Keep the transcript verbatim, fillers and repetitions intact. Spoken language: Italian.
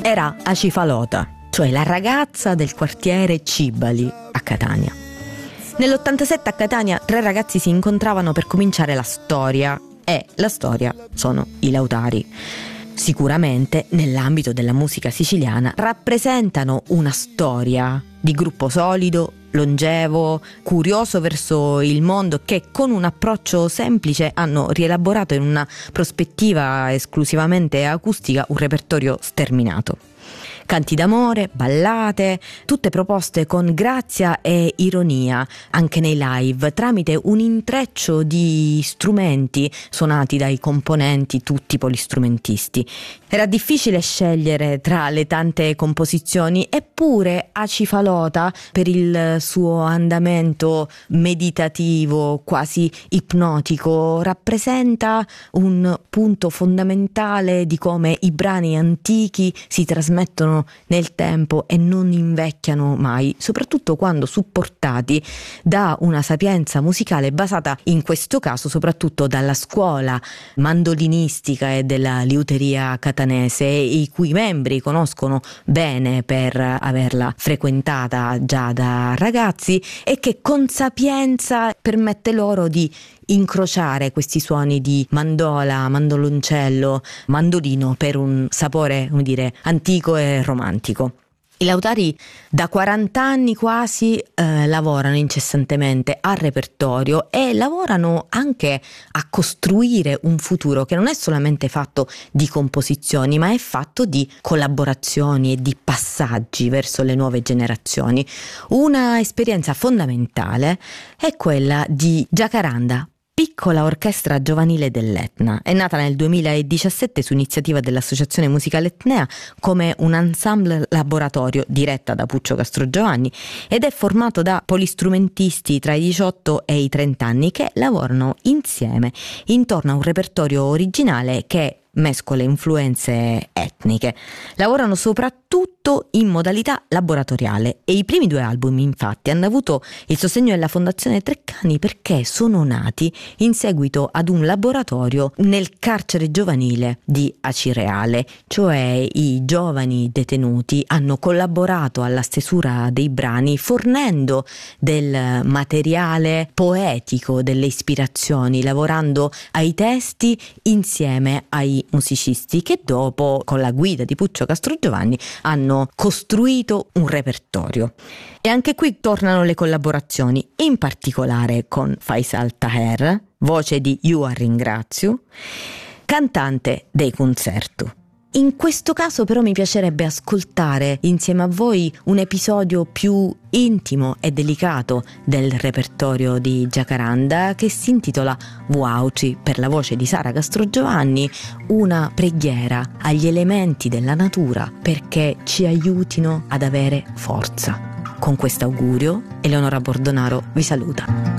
era Acifalota, cioè la ragazza del quartiere Cibali a Catania. Nell'ottantasette a Catania tre ragazzi si incontravano per cominciare la storia, e la storia sono i Lautari. Sicuramente nell'ambito della musica siciliana rappresentano una storia di gruppo solido, longevo, curioso verso il mondo, che con un approccio semplice hanno rielaborato in una prospettiva esclusivamente acustica un repertorio sterminato. Canti d'amore, ballate, tutte proposte con grazia e ironia, anche nei live, tramite un intreccio di strumenti suonati dai componenti tutti polistrumentisti. Era difficile scegliere tra le tante composizioni, eppure Acifalota, per il suo andamento meditativo, quasi ipnotico, rappresenta un punto fondamentale di come i brani antichi si trasmettono nel tempo e non invecchiano mai, soprattutto quando supportati da una sapienza musicale basata in questo caso soprattutto dalla scuola mandolinistica e della liuteria catanese, i cui membri conoscono bene per averla frequentata già da ragazzi, e che con sapienza permette loro di incrociare questi suoni di mandola, mandoloncello, mandolino per un sapore, come dire, antico e romantico. I Lautari da quaranta anni quasi eh, lavorano incessantemente al repertorio e lavorano anche a costruire un futuro che non è solamente fatto di composizioni, ma è fatto di collaborazioni e di passaggi verso le nuove generazioni. Una esperienza fondamentale è quella di Jacaranda, piccola orchestra giovanile dell'Etna. È nata nel duemiladiciassette su iniziativa dell'Associazione Musicale Etnea come un ensemble laboratorio diretta da Puccio Castrogiovanni ed è formato da polistrumentisti tra i diciotto e i trenta anni che lavorano insieme intorno a un repertorio originale che mescola influenze etniche. Lavorano soprattutto in modalità laboratoriale e i primi due album infatti hanno avuto il sostegno della Fondazione Treccani perché sono nati in seguito ad un laboratorio nel carcere giovanile di Acireale, cioè i giovani detenuti hanno collaborato alla stesura dei brani fornendo del materiale poetico, delle ispirazioni, lavorando ai testi insieme ai musicisti che dopo, con la guida di Puccio Castrogiovanni, hanno costruito un repertorio. E anche qui tornano le collaborazioni, in particolare con Faisal Taher, voce di Io a ringrazio, cantante dei concerto. In questo caso però mi piacerebbe ascoltare insieme a voi un episodio più intimo e delicato del repertorio di Jacaranda che si intitola Wauci, per la voce di Sara Castrogiovanni, una preghiera agli elementi della natura perché ci aiutino ad avere forza. Con questo augurio, Eleonora Bordonaro vi saluta.